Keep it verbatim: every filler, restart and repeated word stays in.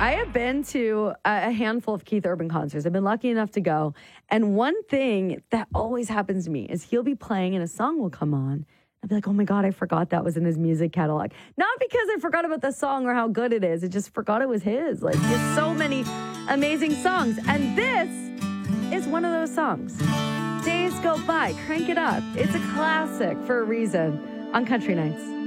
I have been to a handful of Keith Urban concerts. I've been lucky enough to go. And one thing that always happens to me is he'll be playing and a song will come on. I'll be like, oh my God, I forgot that was in his music catalog. Not because I forgot about the song or how good it is. I just forgot it was his. Like, he has so many amazing songs. And this is one of those songs. Days Go By. Crank it up. It's a classic for a reason on Country Nights.